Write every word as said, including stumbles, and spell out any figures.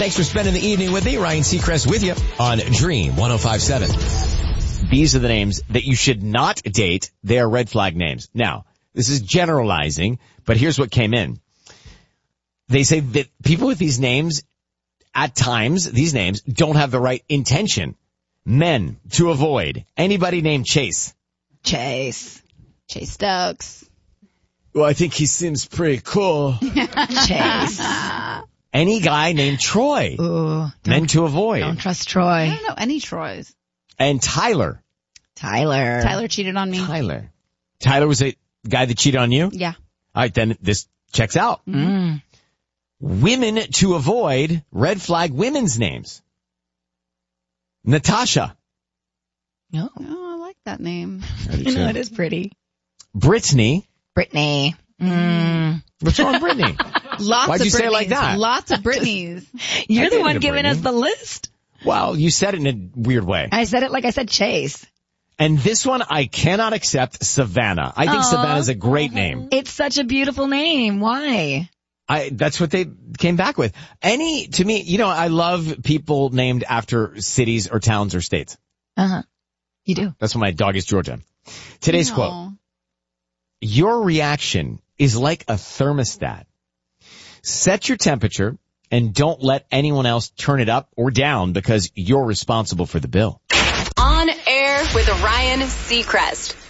Thanks for spending the evening with me. Ryan Seacrest with you on Dream one oh five point seven. These are the names that you should not date. They are red flag names. Now, this is generalizing, but here's what came in. They say that people with these names, at times, these names don't have the right intention. Men to avoid. Anybody named Chase. Chase. Chase Stokes. Well, I think he seems pretty cool. Chase. Any guy named Troy. Ooh, Men to avoid. Don't trust Troy. I don't know any Troys. And Tyler. Tyler. Tyler cheated on me. Tyler. Tyler was a guy that cheated on you? Yeah. All right, then this checks out. Mm. Women to avoid, red flag women's names. Natasha. No. Oh, I like that name. I know, it is pretty. Brittany. Brittany. Mm. What's wrong with Brittany? Lots Why'd of you say it like Britneys. that? Lots of Britneys. You're I the gave one it to giving us Brittany. the list. Well, you said it in a weird way. I said it like I said Chase. And this one I cannot accept, Savannah. I think Aw. Savannah's a great name. It's such a beautiful name. Why? I, that's what they came back with. Any, to me, you know, I love people named after cities or towns or states. Uh-huh. You do. That's what my dog is, Georgia. Today's No. quote. Your reaction is like a thermostat. Set your temperature and don't let anyone else turn it up or down because you're responsible for the bill. On air with Ryan Seacrest.